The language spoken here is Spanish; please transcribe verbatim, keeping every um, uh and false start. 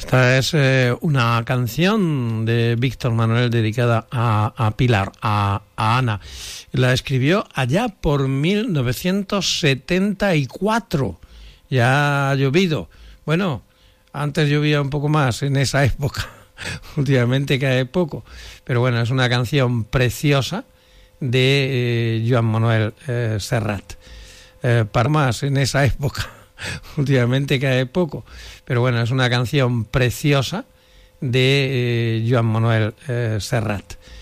Esta es eh, una canción de Víctor Manuel dedicada a, a Pilar, a, a Ana. La escribió allá por mil novecientos setenta y cuatro. Ya ha llovido. Bueno, antes llovía un poco más en esa época. Últimamente cae poco. Pero bueno, es una canción preciosa de eh, Joan Manuel eh, Serrat. Eh, para más en esa época. Últimamente cae poco, pero bueno, es una canción preciosa de eh, Joan Manuel eh, Serrat.